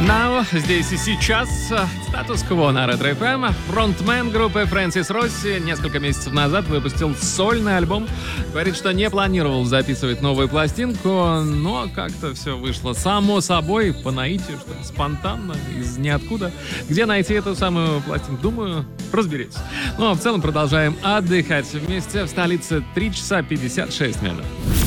Now, здесь и сейчас. Статус-кво на Ретро FM. Фронтмен группы Фрэнсис Росси несколько месяцев назад выпустил сольный альбом. Говорит, что не планировал записывать новую пластинку, но как-то все вышло само собой, по наитию, что ли, спонтанно, из ниоткуда. Где найти эту самую пластинку, думаю, разберетесь. Ну а в целом продолжаем отдыхать вместе в столице 3 часа 56 минут.